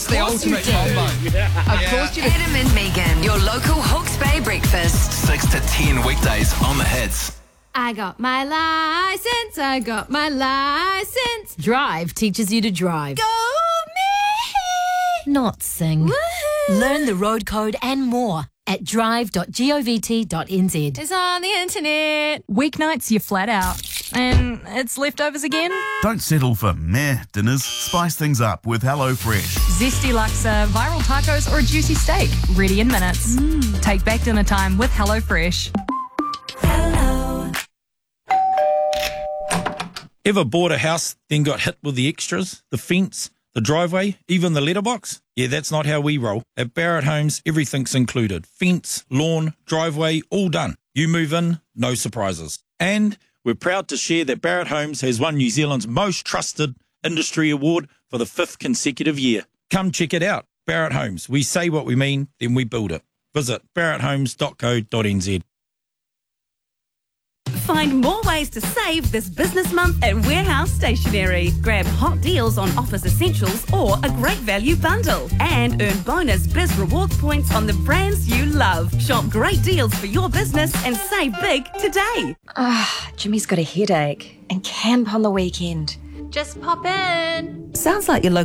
That's the ultimate combo. Of course you do. Adam and Megan, your local Hawke's Bay breakfast. 6 to 10 weekdays on the hits. I got my license, I got my license. Drive teaches you to drive. Go me! Not sing. Woohoo! Learn the road code and more at drive.govt.nz. It's on the internet. Weeknights, you're flat out. And it's leftovers again? Don't settle for meh dinners. Spice things up with HelloFresh. Zesty laksa, viral tacos, or a juicy steak. Ready in minutes. Take back dinner time with HelloFresh. Ever bought a house, then got hit with the extras? The fence, the driveway, even the letterbox? Yeah, that's not how we roll. At Barrett Homes, everything's included. Fence, lawn, driveway, all done. You move in, no surprises. And we're proud to share that Barrett Homes has won New Zealand's most trusted industry award for the 5th consecutive year. Come check it out. Barrett Homes. We say what we mean, then we build it. Visit barretthomes.co.nz. Find more ways to save this business month at Warehouse Stationery. Grab hot deals on office essentials or a great value bundle. And earn bonus Biz Rewards points on the brands you love. Shop great deals for your business and save big today. Jimmy's got a headache and camp on the weekend. Just pop in. Sounds like your local